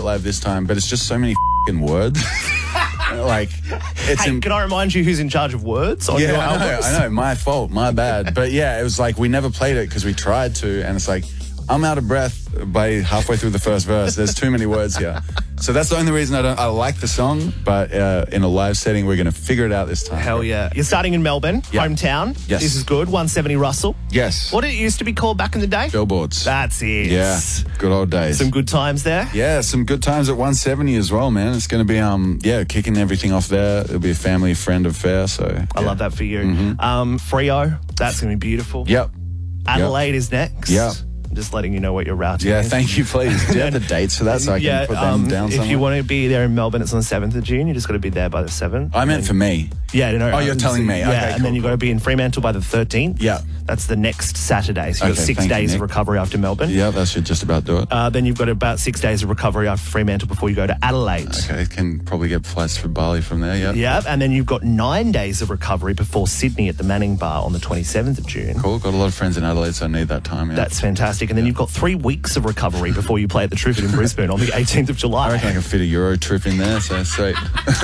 Live this time, but it's just so many f***ing words. Like, it's Hey, can I remind you who's in charge of words on your albums? I know, my fault, my bad. But yeah, it was like we never played it because we tried to, and it's like I'm out of breath by halfway through the first verse. There's too many words here. So that's the only reason I like the song, but in a live setting, we're going to figure it out this time. Hell yeah. You're starting in Melbourne, hometown. Yes. This is good. 170 Russell. Yes. What did it used to be called back in the day? Billboards. That's it. Yeah, good old days. Some good times there. Yeah, some good times at 170 as well, man. It's going to be, kicking everything off there. It'll be a family friend affair, so. I love that for you. Frio, that's going to be beautiful. Yep. Adelaide is next. Yep. Just letting you know what your route is. Yeah, thank you, please. Do you have the dates for that so I can put them down somewhere? If you want to be there in Melbourne, it's on the 7th of June. You just got to be there by the 7th. I meant for me. Yeah, no. Oh, you're telling me. Yeah, Okay, and then you've got to be in Fremantle by the 13th. Yeah. That's the next Saturday. So you've got 6 days of recovery after Melbourne. Yeah, that should just about do it. Then you've got about 6 days of recovery after Fremantle before you go to Adelaide. Okay, can probably get flights for Bali from there, yeah. Yeah, and then you've got 9 days of recovery before Sydney at the Manning Bar on the 27th of June. Cool, got a lot of friends in Adelaide, so I need that time, yeah. That's fantastic. And then you've got 3 weeks of recovery before you play at the Trumpet in Brisbane on the 18th of July. I reckon I can fit a Euro trip in there, so sweet.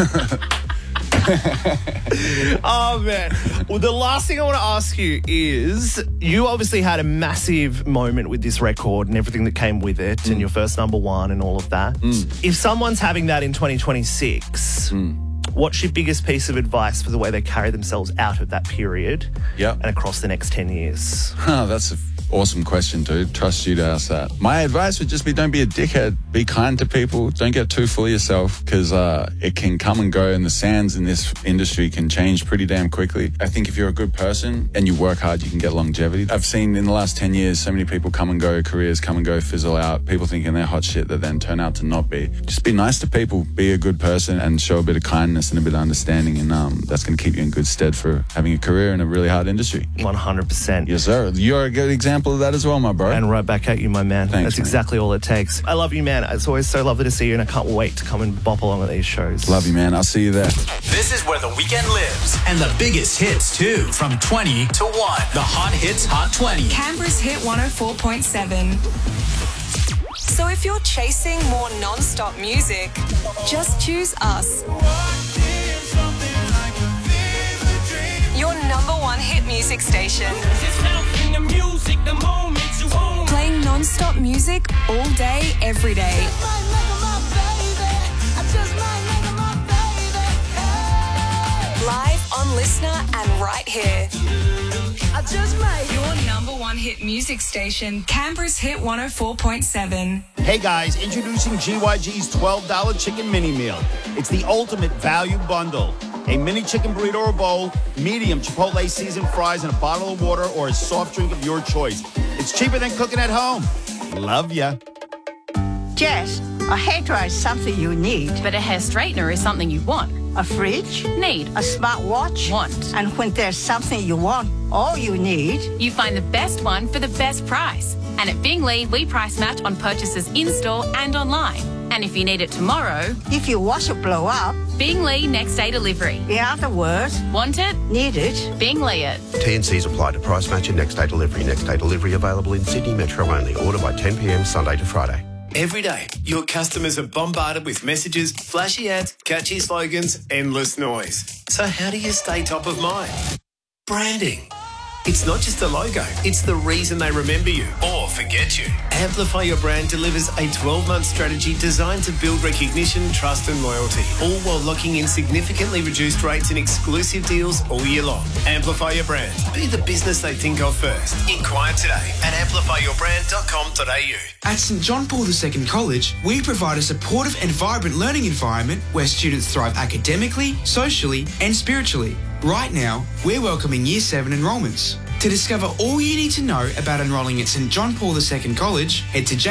Oh, man. Well, the last thing I want to ask you is, you obviously had a massive moment with this record and everything that came with it and your first #1 and all of that. If someone's having that in 2026, what's your biggest piece of advice for the way they carry themselves out of that period and across the next 10 years? That's an awesome question, dude. Trust you to ask that. My advice would just be, don't be a dickhead. Be kind to people. Don't get too full of yourself, because it can come and go, and the sands in this industry can change pretty damn quickly. I think if you're a good person and you work hard, you can get longevity. I've seen in the last 10 years so many people come and go, careers come and go, fizzle out, people thinking they're hot shit that then turn out to not be. Just be nice to people, be a good person, and show a bit of kindness and a bit of understanding, and that's going to keep you in good stead for having a career in a really hard industry. 100%. Yes, sir. You're a good example of that as well, my bro. And right back at you, my man. Thanks, That's exactly all it takes. I love you, man. It's always so lovely to see you, and I can't wait to come and bop along at these shows. Love you, man. I'll see you there. This is where the weekend lives. And the biggest hits, too. From 20 to 1. The Hot Hits Hot 20. Canberra's Hit 104.7. So if you're chasing more non-stop music, just choose us. Your #1 hit music station. Playing non-stop music all day, every day. Live on Listener and right here. Your #1 hit music station, Canberra's Hit 104.7. Hey guys, introducing GYG's $12 chicken mini meal. It's the ultimate value bundle. A mini chicken burrito or bowl, medium Chipotle seasoned fries, and a bottle of water or a soft drink of your choice. It's cheaper than cooking at home. Love ya. Jess, a hairdryer is something you need. But a hair straightener is something you want. A fridge? Need. A smartwatch? Want. And when there's something you want, all you need... You find the best one for the best price. And at Bingley, we price match on purchases in-store and online. And if you need it tomorrow... If your washer blow up... Bingley next day delivery. In other words... Want it? Need it? Bingley it. T&Cs apply to price match and next day delivery. Next day delivery available in Sydney Metro only. Order by 10 p.m. Sunday to Friday. Every day, your customers are bombarded with messages, flashy ads, catchy slogans, endless noise. So how do you stay top of mind? Branding. It's not just a logo, it's the reason they remember you or forget you. Amplify Your Brand delivers a 12-month strategy designed to build recognition, trust and loyalty, all while locking in significantly reduced rates and exclusive deals all year long. Amplify Your Brand. Be the business they think of first. Inquire today at amplifyyourbrand.com.au. At St John Paul II College, we provide a supportive and vibrant learning environment where students thrive academically, socially and spiritually. Right now, we're welcoming Year 7 enrolments. To discover all you need to know about enrolling at St John Paul II College, head to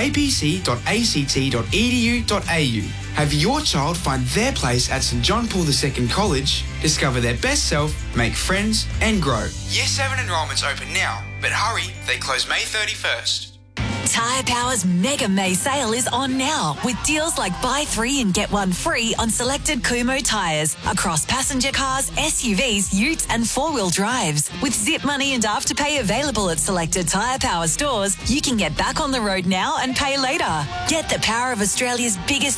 jpc.act.edu.au. Have your child find their place at St John Paul II College, discover their best self, make friends and grow. Year 7 enrolments open now, but hurry, they close May 31st. Tyre Power's Mega May sale is on now with deals like buy 3 and get 1 free on selected Kumo tyres across passenger cars, SUVs, utes and 4-wheel drives. With zip money and afterpay available at selected Tyre Power stores, you can get back on the road now and pay later. Get the power of Australia's biggest